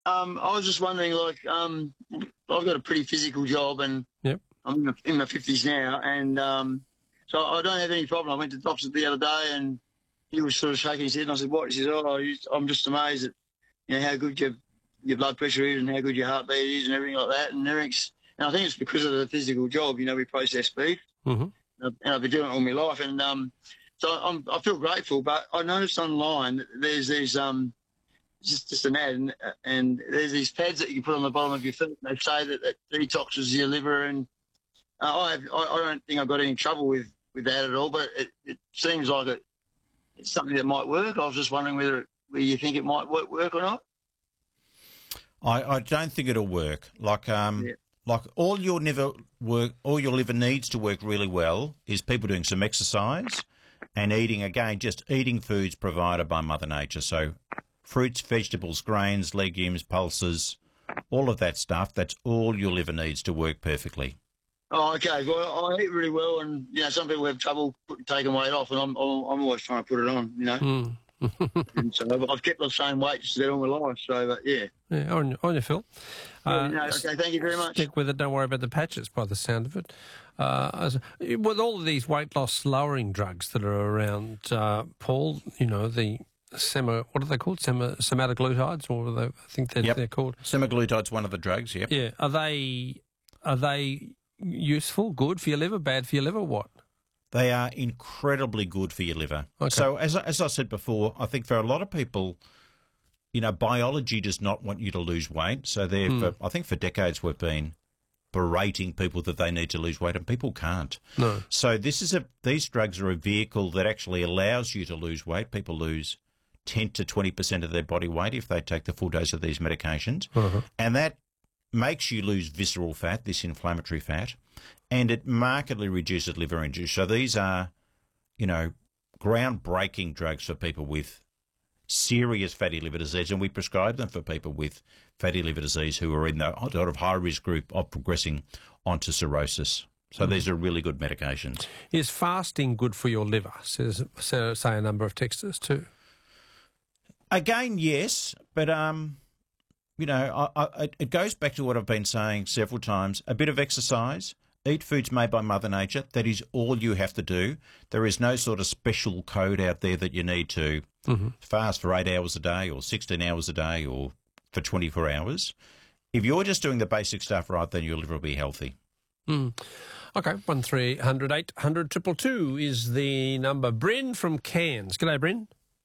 I was just wondering, I've got a pretty physical job, and Yep. I'm in my 50s now, and so I don't have any problem. I went to the doctor the other day, and he was sort of shaking his head, and I said, "What?" He says, I'm just amazed at how good your blood pressure is, and how good your heartbeat is, and everything like that, and everything's. And I think it's because of the physical job. We process beef, Mm-hmm. and I've been doing it all my life, and so I feel grateful. But I noticed online that there's these just an ad, and there's these pads that you can put on the bottom of your feet. And they say that detoxes your liver, and I don't think I've got any trouble with that at all. But it seems like it's something that might work. I was just wondering whether you think it might work or not. I don't think it'll work. Like all your liver needs to work really well is people doing some exercise and just eating foods provided by Mother Nature. So fruits, vegetables, grains, legumes, pulses, all of that stuff. That's all your liver needs to work perfectly. Oh, okay. Well, I eat really well, and some people have trouble taking weight off, and I'm always trying to put it on. And so I've kept the same weight just all my life. So, but yeah. Yeah, on you, Phil. Okay, thank you very much. Stick with it. Don't worry about the patches, by the sound of it. With all of these weight loss lowering drugs that are around, Paul, the what are they called? Semaglutides, or I think they're called. Semaglutide's one of the drugs. Yep. Yeah. Are they useful, good for your liver, bad for your liver? What? They are incredibly good for your liver. Okay. So as I said before, I think for a lot of people, biology does not want you to lose weight. So I think for decades we've been berating people that they need to lose weight, and people can't. No. So these drugs are a vehicle that actually allows you to lose weight. People lose 10 to 20% of their body weight if they take the full dose of these medications. Uh-huh. And that makes you lose visceral fat, this inflammatory fat, and it markedly reduces liver injury. So these are, groundbreaking drugs for people with serious fatty liver disease, and we prescribe them for people with fatty liver disease who are in the sort of high-risk group of progressing onto cirrhosis. So these are really good medications. Is fasting good for your liver, say a number of texters too? Again, yes, but it goes back to what I've been saying several times. A bit of exercise, eat foods made by Mother Nature. That is all you have to do. There is no sort of special code out there that you need to fast for 8 hours a day or 16 hours a day or for 24 hours. If you're just doing the basic stuff right, then your liver will be healthy. Okay, 1300 800 222 is the number. Bryn from Cairns. G'day, Bryn.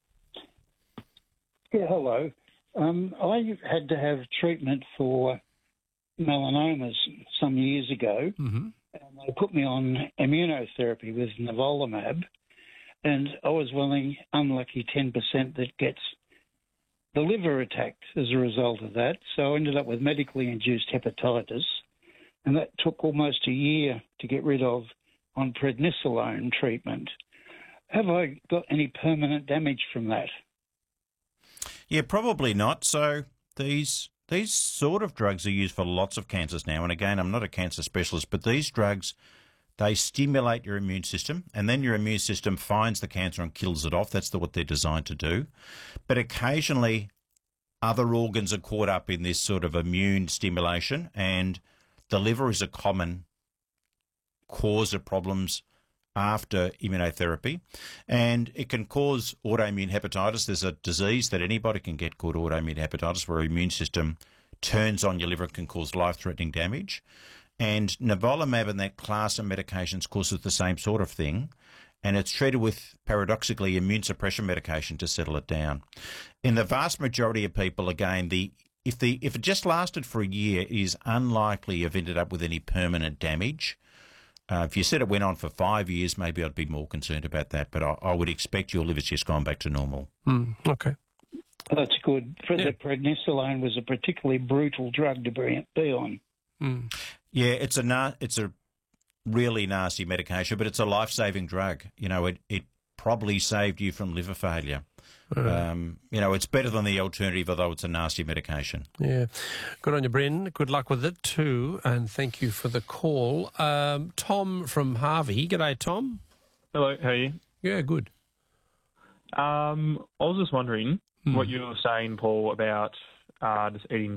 Yeah, hello. I had to have treatment for melanomas some years ago, and they put me on immunotherapy with nivolumab, and I was one of the unlucky 10% that gets the liver attacked as a result of that. So I ended up with medically induced hepatitis, and that took almost a year to get rid of on prednisolone treatment. Have I got any permanent damage from that? Yeah, probably not. So these sort of drugs are used for lots of cancers now. And again, I'm not a cancer specialist, but these drugs, they stimulate your immune system, and then your immune system finds the cancer and kills it off. That's what they're designed to do. But occasionally, other organs are caught up in this sort of immune stimulation, and the liver is a common cause of problems after immunotherapy, and it can cause autoimmune hepatitis. There's a disease that anybody can get called autoimmune hepatitis, where your immune system turns on your liver and can cause life-threatening damage. And nivolumab and that class of medications causes the same sort of thing, and it's treated with, paradoxically, immune suppression medication to settle it down. In the vast majority of people, again, if it just lasted for a year, it is unlikely you've ended up with any permanent damage. If you said it went on for 5 years, maybe I'd be more concerned about that, but I would expect your liver's just gone back to normal. Okay. That's good. The prednisolone was a particularly brutal drug to be on. Yeah, it's a really nasty medication, but it's a life-saving drug. It probably saved you from liver failure. It's better than the alternative, although it's a nasty medication. Yeah. Good on you, Bryn. Good luck with it too, and thank you for the call. Tom from Harvey. G'day, Tom. Hello, how are you? Yeah, good. I was just wondering what you were saying, Paul, about just eating